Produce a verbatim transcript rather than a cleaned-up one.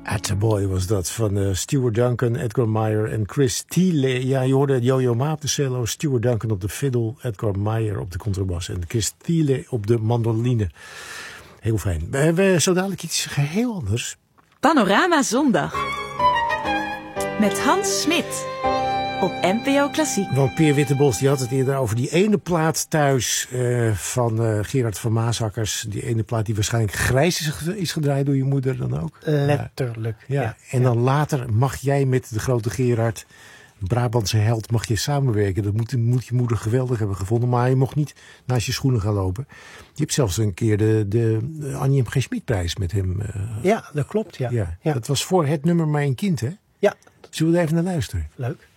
Attaboy was dat, van uh, Stuart Duncan, Edgar Meyer en Chris Thiele. Ja, je hoorde Yo-Yo Ma op de cello, Stuart Duncan op de fiddle, Edgar Meyer op de contrabas en Chris Thiele op de mandoline. Heel fijn. We hebben zo dadelijk iets geheel anders. Panorama Zondag met Hans Smit op N P O Klassiek. Want Peer Wittebos die had het eerder over die ene plaat thuis uh, van uh, Gerard van Maasakkers. Die ene plaat die waarschijnlijk grijs is, is gedraaid door je moeder dan ook. Letterlijk. Ja. Ja. ja. En dan later mag jij met de grote Gerard, Brabantse held, mag je samenwerken. Dat moet, moet je moeder geweldig hebben gevonden. Maar je mocht niet naast je schoenen gaan lopen. Je hebt zelfs een keer de, de Annie M G. Schmid-prijs met hem. Uh, ja, dat klopt. Ja. Ja. Ja. Dat was voor het nummer Mijn Kind, hè? Ja. Zullen we er even naar luisteren? Leuk.